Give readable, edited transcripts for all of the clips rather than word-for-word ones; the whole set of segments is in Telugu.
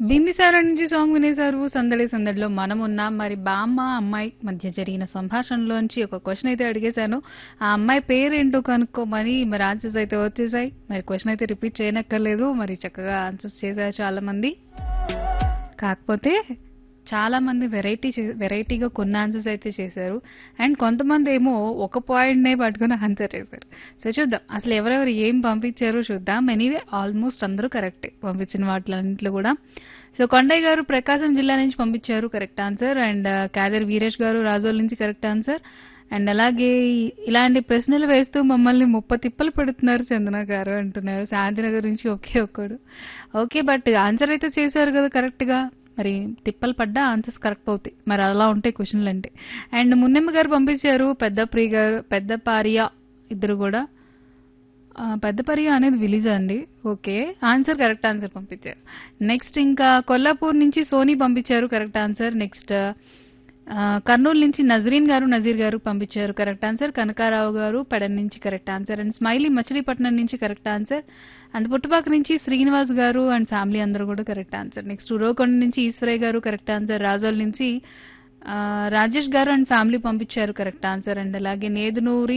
బింబిసార నుంచి సాంగ్ వినేశారు. సందడి సందడిలో మనమున్నాం. మరి బామ్మ అమ్మాయి మధ్య జరిగిన సంభాషణలోంచి ఒక క్వశ్చన్ అయితే అడిగేశాను. ఆ అమ్మాయి పేరేంటో కనుక్కోమని మరి ఆన్సర్స్ అయితే వచ్చేసాయి. మరి క్వశ్చన్ అయితే రిపీట్ చేయనక్కర్లేదు. మరి చక్కగా ఆన్సర్స్ చేశారు చాలా మంది. కాకపోతే చాలా మంది వెరైటీగా కొన్ని ఆన్సర్స్ అయితే చేశారు. అండ్ కొంతమంది ఏమో ఒక పాయింట్ నే పట్టుకుని ఆన్సర్ చేశారు. సో చూద్దాం అసలు ఎవరెవరు ఏం పంపించారో చూద్దాం. ఎనీవే ఆల్మోస్ట్ అందరూ కరెక్టే పంపించిన వాటిలన్నింటిలో కూడా. సో కొండయ్య గారు ప్రకాశం జిల్లా నుంచి పంపించారు correct answer. And Khadar Veeresh గారు రాజోల్ నుంచి కరెక్ట్ ఆన్సర్. అండ్ అలాగే ఇలాంటి ప్రశ్నలు వేస్తూ మమ్మల్ని తిప్పలు పెడుతున్నారు చందన గారు అంటున్నారు. శాంతినగర్ నుంచి ఒకే ఒక్కడు. ఓకే బట్ ఆన్సర్ అయితే చేశారు కదా కరెక్ట్ గా. మరి తిప్పలు పడ్డా ఆన్సర్స్ కరెక్ట్ అవుతాయి. మరి అలా ఉంటాయి క్వశ్చన్లు అంటే. అండ్ మున్నెమ్మ గారు పంపించారు. పెద్ద పారియా ఇద్దరు కూడా. పెద్ద పారియా అనేది విలేజ్ అండి. ఓకే ఆన్సర్ కరెక్ట్ ఆన్సర్ పంపించారు. నెక్స్ట్ ఇంకా కొల్లాపూర్ నుంచి సోనీ పంపించారు కరెక్ట్ ఆన్సర్. నెక్స్ట్ కర్నూలు నుంచి నజీర్ గారు పంపించారు కరెక్ట్ ఆన్సర్. కనకారావు గారు పెడన్ నుంచి correct answer. And smiley Machilipatnam నుంచి కరెక్ట్ ఆన్సర్. అండ్ పుట్టుపాక నుంచి శ్రీనివాస్ గారు అండ్ ఫ్యామిలీ అందరూ కూడా కరెక్ట్ ఆన్సర్. నెక్స్ట్ ఉరవకొండ నుంచి ఈశ్వరయ్య గారు కరెక్ట్ ఆన్సర్. రాజోల్ నుంచి రాజేష్ గారు అండ్ ఫ్యామిలీ పంపించారు కరెక్ట్ ఆన్సర్. అండ్ అలాగే నేదునూరి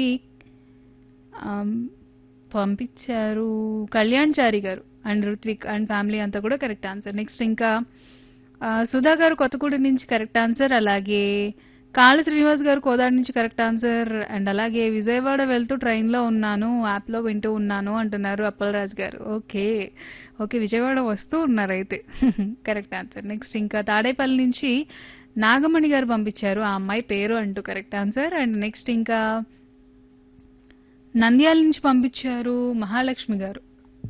పంపించారు కళ్యాణ్ చారి గారు అండ్ రుత్విక్ అండ్ ఫ్యామిలీ అంతా కూడా కరెక్ట్ ఆన్సర్. నెక్స్ట్ ఇంకా సుధా గారు కొత్తగూడెం నుంచి కరెక్ట్ ఆన్సర్. అలాగే కాళ శ్రీనివాస్ గారు కోదాడ నుంచి కరెక్ట్ ఆన్సర్. అండ్ అలాగే విజయవాడ వెళ్తూ ట్రైన్ లో ఉన్నాను, యాప్ లో వింటూ ఉన్నాను అంటున్నారు అప్పలరాజ్ గారు. ఓకే ఓకే విజయవాడ వస్తూ ఉన్నారు అయితే కరెక్ట్ ఆన్సర్. నెక్స్ట్ ఇంకా తాడేపల్లి నుంచి నాగమణి గారు పంపించారు ఆ అమ్మాయి పేరు అంటూ కరెక్ట్ ఆన్సర్. అండ్ నెక్స్ట్ ఇంకా నంద్యాల నుంచి పంపించారు మహాలక్ష్మి గారు.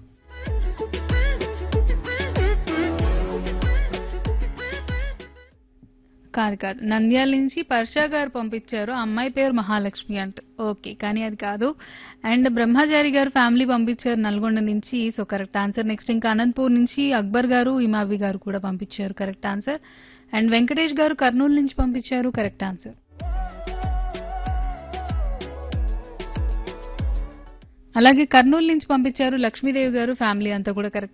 కాదు నంద్యాల నుంచి పర్షా గారు పంపించారు అమ్మాయి పేరు మహాలక్ష్మి అంటూ. ఓకే కానీ అది కాదు. అండ్ బ్రహ్మచారి గారు ఫ్యామిలీ పంపించారు నల్గొండ నుంచి. So correct answer. నెక్స్ట్ ఇంకా అనంతపూర్ నుంచి అక్బర్ గారు ఇమావి గారు కూడా పంపించారు కరెక్ట్ ఆన్సర్. అండ్ వెంకటేష్ గారు కర్నూలు నుంచి పంపించారు కరెక్ట్ ఆన్సర్. అలాగే కర్నూలు నుంచి పంపించారు లక్ష్మీదేవి గారు ఫ్యామిలీ అంతా కూడా కరెక్ట్